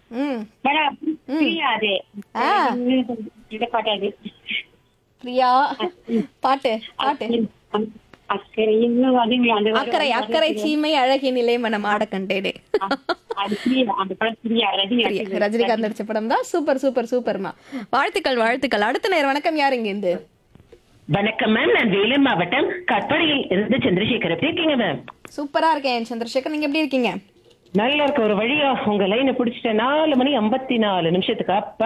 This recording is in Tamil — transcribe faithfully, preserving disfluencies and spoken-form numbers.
ம் மேடம் பிரியா அது ஆ. இந்த பாட்டு அது பிரியா பாட்டு பாட்டு அக்கறை இன்னும் அதுங்களா அந்த வரும், அக்கறை அது வரும், அக்கறை அது சீமை அழகிய நிலை மனம் ஆட கண்டேனே வரும். அது பிரியா அந்த படம் பிரியா ரஜினி பிரியா நடிச்சது. ரஜினிகாந்த் நடிச்ச படம் தான். சூப்பர் சூப்பர் சூப்பர்மா. வாழ்த்துக்கள் வாழ்த்துக்கள். அடுத்த நேரம் வணக்கம். யார் இங்க இருந்து? வணக்கம் மேம், நான் வேலூர் மாவட்டம் கட்பாடியில் இருந்து சந்திரசேகர். எப்படி இருக்கீங்க மேம்? சூப்பரா இருக்கேன் சந்திரசேகர். நீங்க எப்படி இருக்கீங்க? நல்லா இருக்க. ஒரு வழியா உங்க லைனை பிடிச்சிட்டேன். நாலு மணி ஐம்பத்தி நாலு நிமிஷத்துக்கு அப்ப